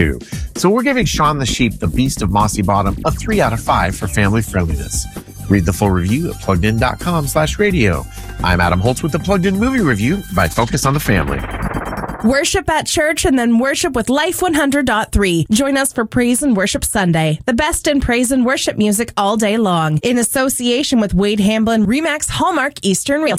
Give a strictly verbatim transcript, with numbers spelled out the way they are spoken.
So we're giving Shaun the Sheep, the Beast of Mossy Bottom, a three out of five for family friendliness. Read the full review at pluggedin.com slash radio. I'm Adam Holtz with the Plugged In Movie Review by Focus on the Family. Worship at church and then worship with Life one hundred point three. Join us for Praise and Worship Sunday. The best in praise and worship music all day long. In association with Wade Hamblin, Remax Hallmark Eastern Realty.